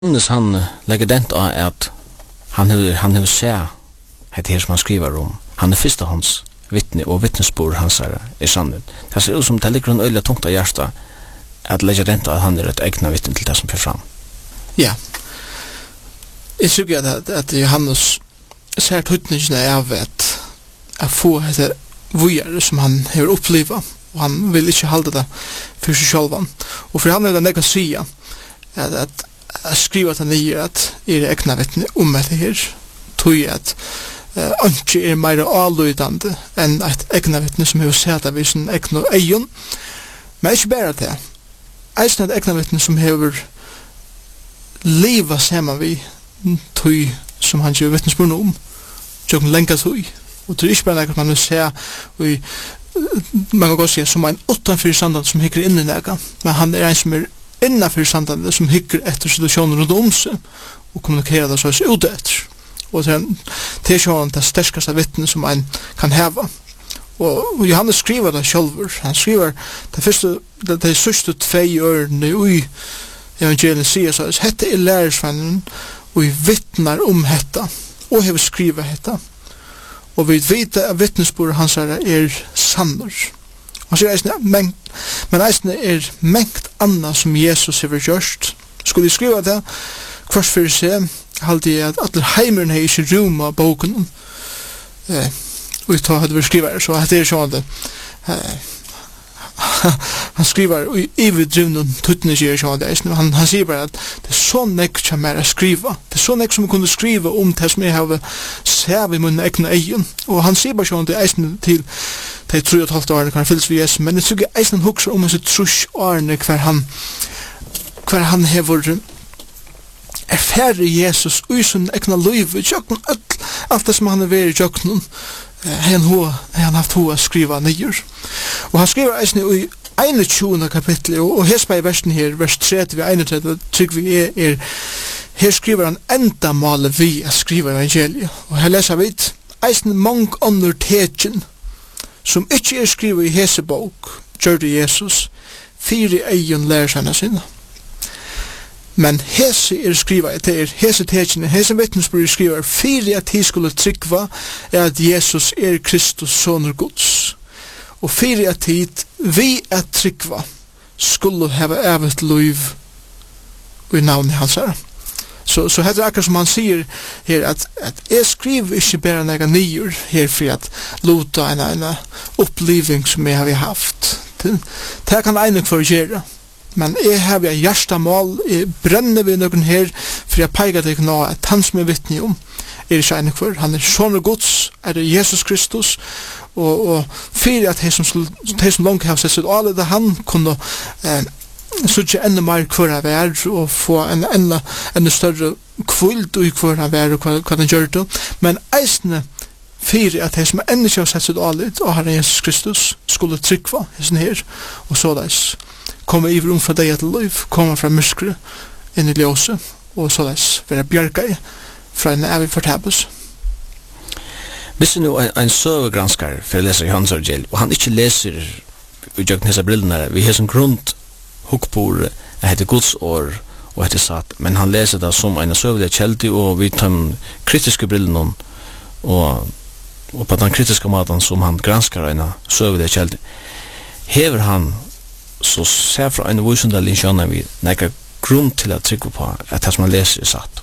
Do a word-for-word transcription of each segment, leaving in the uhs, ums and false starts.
Johannes han lägger dent av att han hur han hur ser det här som han skriver om. Han är första hans vittne och vittnesbörd hans är, är sannet. Det ser ut som det ligger en öliga tungt av hjärta att lägga dent av att han är ett egna vittne till det som för fram. Ja. Jag tycker att, att Johannes ser tydningen av att, att få det vujare som han har upplevt och han vill inte hålla det för sig själv. Och för han är det neka säga att, att att skriva till nio att är egna vittne om det här tog att inte uh, är mer avlydande än ett egna vittne som har sett av sin egna egen. Men inte bara det. Eisen ett egna vittne som har livet samman vi tog som han gör vittnesbörd om. Jag kan länka tog. Och det är inte bara något man vill säga och man kan gå säga som en utanför sandan som hickar in i näga. Men han är en som är innanför sandan som hickar efter situationen runt om sig och kommunikerar det så att det är ute efter. Och sen det är så det starkaste vittnen som man kan häva. Och Johannes skriver det själv. Han skriver det första det, det sista två åren i evangelien säger så att detta är lärarsvännen och vi vittnar om detta och har skrivit detta. Och vi vet att vittnesbörd hans är sannor. Och så är men men är mängd annat som Jesus har gjort. Skulle jag skriva det kvart för sig halde jag att alla heimern har inte rum av boken. Eh, och jag hade vi skriva så att det är så att eh, han skriver i evigdrivna tutningar så att han, han säger bara att det är så mycket som är att skriva. Det är så mycket som man kunde skriva om det som jag har sett i min egna egen. Och han säger bara så att det är till det tror jag att halvt år kan fyllas vid Jesus. Men det tycker jag är en huxar om en så trus årene kvar han kvar han har er færre Jesus og i sin egna liv i tjokken alt det som han har vært i tjokken han har haft hoa skriva nyer og han skriver eisne i einogtjúgunda kapitlet og hespa i versen her vers tretti vi einogtretti trygg vi er, er her skriver han enda male vi a skriva evangeliet og her leser vi eisne mong under tegjen som ikkje er skriva i hesebok gjør Jesus fire egen lærersana sinna. Men hese er skriva det er hese tekene, hese vittnesbyrd skriva fyrir at de skulle tryggva er at Jesus er Kristus sonur Guds. Og fyrir at de vi at tryggva skulle hava evet liv i navnet hans her. Så, så heter det akkurat som han sier her at, at jeg skriver ikke bare nega nyer her for at lota en, en oppliving som jeg har haft. Det, det kan ene korrigere. Men jeg har et hjertemål, jeg brenner ved noen her, for jeg peker deg nå at han som er vittne om, er ikke enig for. Han er sånn og gods, er det Jesus Kristus, og, og for at de som, som langt har sett, og alle det han kunne eh, suttje enda mer hver han var, og få en enda, enda større kvult i hver han var, og hva, hva han gjør det. Men eisene, fyrir at de som enda ikke har sett sitt alit, og Herren Jesus Kristus, skulle tryggva hessen her, og såleis komme i rum fra deg til liv, komme fra myskre inn i ljøse, og såleis være bjerga i fra en evig fortabus. Hvis du nå er en søvegranskar for å lese Johannes evangeliet, og han ikke leser i jøkken hese brillene, vi har som grunn hukkbord, jeg heter Guds år, og heter satt, men han leser det som en søvelig kjeldig, og vi tar kritiske brillene, og, og på den kritiske maten som han granskar en søvelig kjeldig, hever han så ser fra en vusundal innsjønner vi nekka grunn til at trykke på at det som man leser er satt.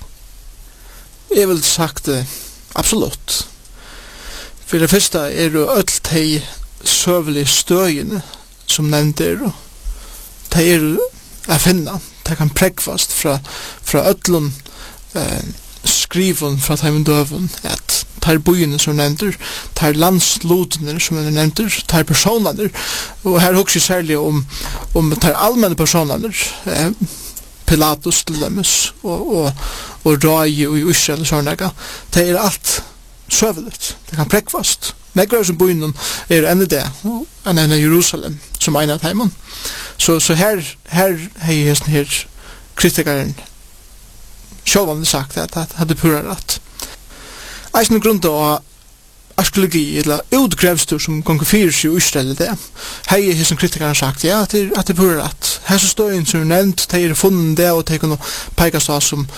Jeg vil sagt det absolutt. For det første er jo öll de søvelige støyene som nevnt er de er å finne de kan prekvast fra, fra öllun eh, skriven fra de døven at tar bojene som nevnter, tar landslodene som er nevnter, tar personer, og her husker jeg særlig om, om tar allmenne personer, eh, Pilatus til demmes, og, og, og Rai og Israel og sånne, det er alt søveligt, det kan prekvast. Negra som bojene er enn det, enn enn Jerusalem, som en av heimen. Så, så her, her har jeg sånn her kritikeren sjålvande sagt at det hadde pura rett. Eisen grunn til arkeologi, eller utgrävstur som gånger fyra sig och Israel det. Här är som kritikerna sagt, ja, att det, att det är pura rätt. Här så står en som är nämnt, det är funnen det och det kan peka så som